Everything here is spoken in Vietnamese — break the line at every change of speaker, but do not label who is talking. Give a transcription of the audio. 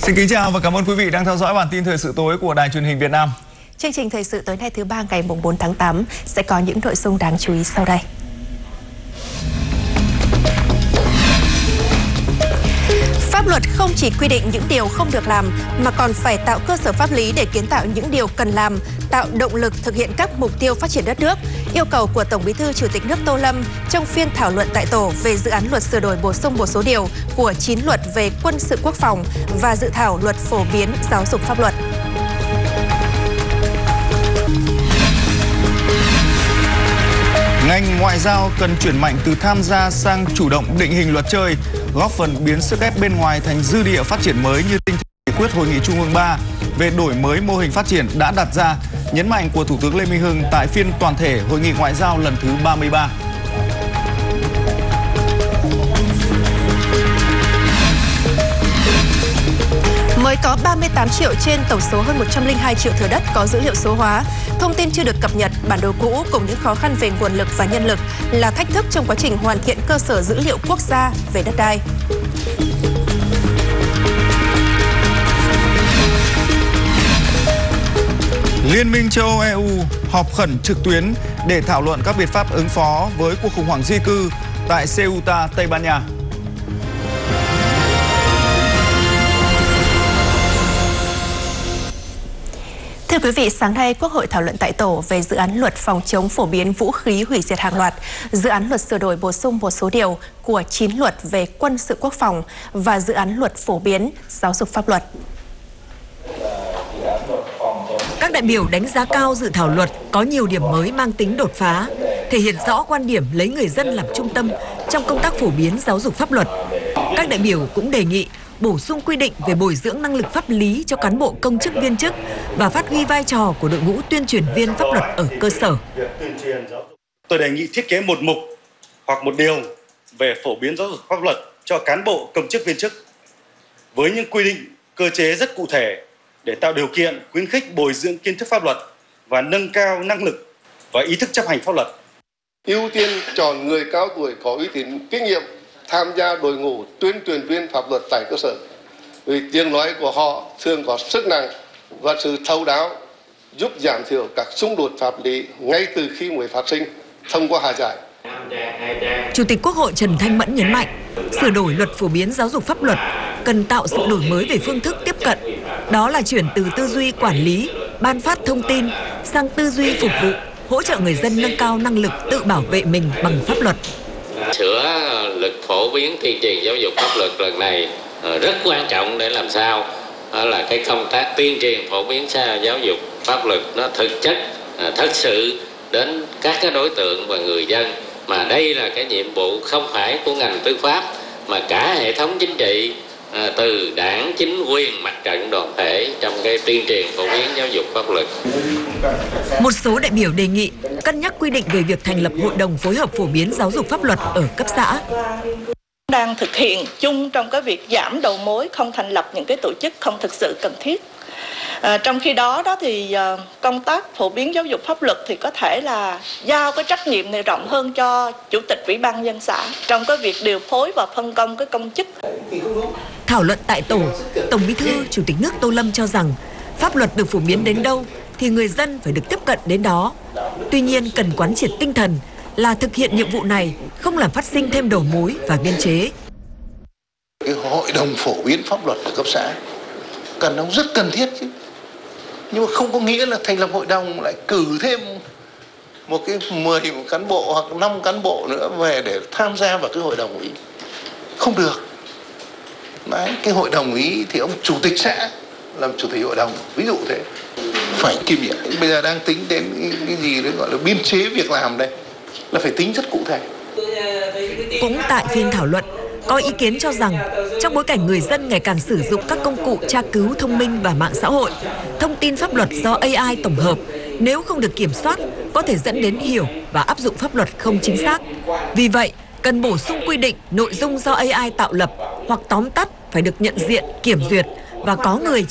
Xin kính chào và cảm ơn quý vị đang theo dõi bản tin thời sự tối của Đài Truyền hình Việt Nam.
Chương trình thời sự tối nay thứ ba ngày 4 tháng 8 sẽ có những nội dung đáng chú ý sau đây. Pháp luật không chỉ quy định những điều không được làm mà còn phải tạo cơ sở pháp lý để kiến tạo những điều cần làm, tạo động lực thực hiện các mục tiêu phát triển đất nước. Yêu cầu của Tổng Bí thư Chủ tịch nước Tô Lâm trong phiên thảo luận tại tổ về dự án luật sửa đổi bổ sung một số điều của 9 luật về quân sự quốc phòng và dự thảo luật phổ biến giáo dục pháp luật.
Ngành ngoại giao cần chuyển mạnh từ tham gia sang chủ động định hình luật chơi, góp phần biến sức ép bên ngoài thành dư địa phát triển mới như tinh thần nghị quyết Hội nghị Trung ương 3 về đổi mới mô hình phát triển đã đặt ra, nhấn mạnh của Thủ tướng Lê Minh Hưng tại phiên toàn thể Hội nghị ngoại giao lần thứ 33.
Mới có 38 triệu trên tổng số hơn 102 triệu thửa đất có dữ liệu số hóa. Thông tin chưa được cập nhật, bản đồ cũ cùng những khó khăn về nguồn lực và nhân lực là thách thức trong quá trình hoàn thiện cơ sở dữ liệu quốc gia về đất đai.
Liên minh châu Âu EU họp khẩn trực tuyến để thảo luận các biện pháp ứng phó với cuộc khủng hoảng di cư tại Ceuta, Tây Ban Nha.
Thưa quý vị, sáng nay Quốc hội thảo luận tại tổ về dự án luật phòng chống phổ biến vũ khí hủy diệt hàng loạt, dự án luật sửa đổi bổ sung một số điều của 9 luật về quân sự quốc phòng và dự án luật phổ biến giáo dục pháp luật.
Các đại biểu đánh giá cao dự thảo luật có nhiều điểm mới mang tính đột phá, thể hiện rõ quan điểm lấy người dân làm trung tâm trong công tác phổ biến giáo dục pháp luật. Các đại biểu cũng đề nghị bổ sung quy định về bồi dưỡng năng lực pháp lý cho cán bộ công chức viên chức và phát huy vai trò của đội ngũ tuyên truyền viên pháp luật ở cơ sở.
Tôi đề nghị thiết kế một mục hoặc một điều về phổ biến giáo dục pháp luật cho cán bộ công chức viên chức với những quy định cơ chế rất cụ thể để tạo điều kiện khuyến khích bồi dưỡng kiến thức pháp luật và nâng cao năng lực và ý thức chấp hành pháp luật.
Ưu tiên chọn người cao tuổi có uy tín kinh nghiệm tham gia đội ngũ tuyên truyền viên pháp luật tại cơ sở, vì tiếng nói của họ thường có sức nặng và sự thấu đáo, giúp giảm thiểu các xung đột pháp lý ngay từ khi mới phát sinh thông qua hòa giải.
Chủ tịch Quốc hội Trần Thanh Mẫn nhấn mạnh, sửa đổi luật phổ biến giáo dục pháp luật cần tạo sự đổi mới về phương thức tiếp cận, đó là chuyển từ tư duy quản lý, ban phát thông tin sang tư duy phục vụ, hỗ trợ người dân nâng cao năng lực tự bảo vệ mình bằng pháp luật.
Sửa luật phổ biến tuyên truyền giáo dục pháp luật lần này rất quan trọng để làm sao là cái công tác tuyên truyền phổ biến giáo dục pháp luật nó thực chất, thật sự đến các cái đối tượng và người dân, mà đây là cái nhiệm vụ không phải của ngành tư pháp mà cả hệ thống chính trị, từ đảng, chính quyền, mặt trận, đoàn thể trong cái tuyên truyền phổ biến giáo dục pháp luật.
Một số đại biểu đề nghị cân nhắc quy định về việc thành lập hội đồng phối hợp phổ biến giáo dục pháp luật ở cấp xã.
Đang thực hiện chung trong cái việc giảm đầu mối, không thành lập những cái tổ chức không thực sự cần thiết. Trong khi đó thì công tác phổ biến giáo dục pháp luật thì có thể là giao cái trách nhiệm này rộng hơn cho chủ tịch ủy ban nhân dân xã trong cái việc điều phối và phân công cái công chức.
Thảo luận tại tổ, Tổng Bí thư Chủ tịch nước Tô Lâm cho rằng pháp luật được phổ biến đến đâu thì người dân phải được tiếp cận đến đó. Tuy nhiên cần quán triệt tinh thần là thực hiện nhiệm vụ này không làm phát sinh thêm đầu mối và biên chế.
Cái hội đồng phổ biến pháp luật ở cấp xã nó rất cần thiết chứ. Nhưng mà không có nghĩa là thành lập hội đồng lại cử thêm một cái 10 cán bộ hoặc 5 cán bộ nữa về để tham gia vào cái hội đồng ý. Không được. Đấy, cái hội đồng ý thì ông chủ tịch xã làm chủ tịch hội đồng, ví dụ thế. Phải kiêm nhiệm. Bây giờ đang tính đến cái gì đấy gọi là biên chế việc làm đây, là phải tính rất cụ thể.
Cũng tại phiên thảo luận, có ý kiến cho rằng trong bối cảnh người dân ngày càng sử dụng các công cụ tra cứu thông minh và mạng xã hội, thông tin pháp luật do AI tổng hợp nếu không được kiểm soát có thể dẫn đến hiểu và áp dụng pháp luật không chính xác. Vì vậy, cần bổ sung quy định nội dung do AI tạo lập hoặc tóm tắt phải được nhận diện, kiểm duyệt và có người